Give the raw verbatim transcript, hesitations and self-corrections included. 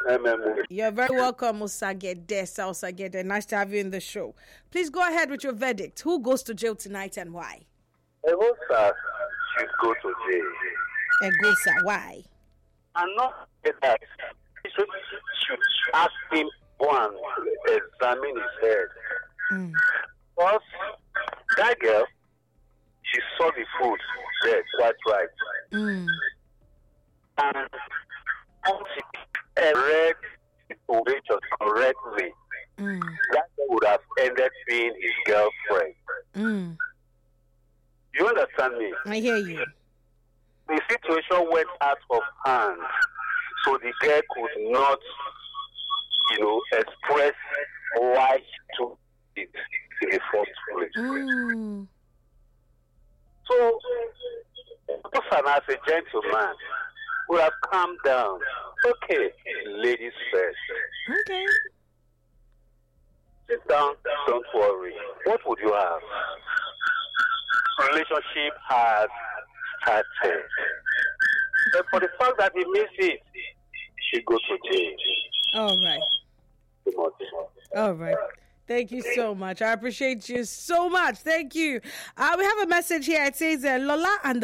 M M O. You're very welcome, Osagede. Osagede. Nice to have you in the show. Please go ahead with your verdict. Who goes to jail tonight and why? Egosa should go to jail. Egosa, why? And not that. He should, should ask him one to examine his head. Mm. Because that girl, she saw the food there quite right. Mm. And she read the situation correctly. Mm. That girl would have ended being his girlfriend. Mm. You understand me? I hear you. The situation went out of hand, so the girl could not, you know, express why she took it in the first place. Mm. So, Osan, as a gentleman, would have calmed down. Okay, ladies first. Okay. Sit down, don't worry. What would you have? Relationship has started. But for the fact that he missed it, she go to jail. All right. All right. Thank you so much. I appreciate you so much. Thank you. Uh, we have a message here. It says uh, Lola and